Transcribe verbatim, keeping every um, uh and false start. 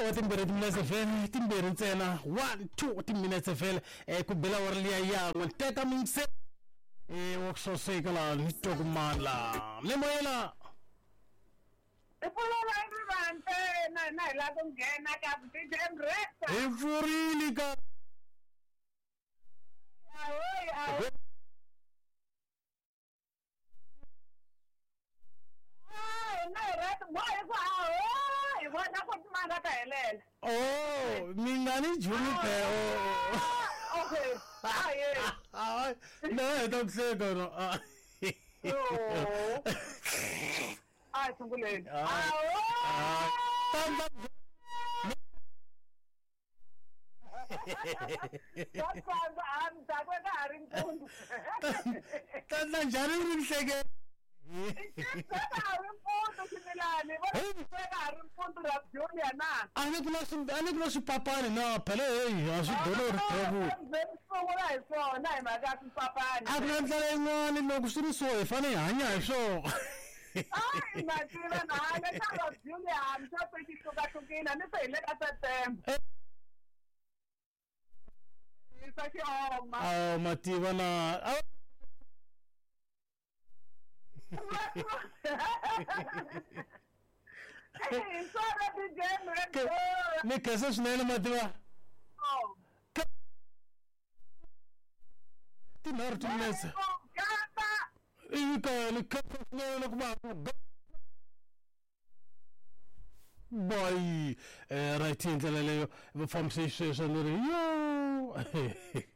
wa timbirhi timinetse vhele timbirhi ntsena one two timinetse vhele eh ku bela wa liya yan'we teka mingse eh wa kusoseka la ntokumandla le moyela Ipulula ngivante na na la kungena ka D J Mresa. Ipfurile ka Ayi ayi. Ah, na rat boy ko ayi, wona ko manga ka helela. oh mingani juni pe oh Okay. Ayi. ah no don't say go no ah Ay, sungulin. Ah. Ah. tanda Tatanda am takwe ka haring punto. tanda njani urihleke Ka haring punto similani. Wala ka haring punto rap junior na. ani kuna sim ani kuna supapani na pele hey asu dolor tebu Wala iso na imaga papani. akuna ndlela ngani nokusuri so efane hanya so Ay, matira na hanga ka rap junior am sa pwede tuka tukina ni pele ka September. Isa ki oma. ah mativa na ah, Hey, sorry D J ke- Mresa. ni kesa swinene mativa Oh. tinharhu timinetse Gata. ika ni kesa swinene kuma boy eh right indlela leyo vafambisa sweswo ni ri yo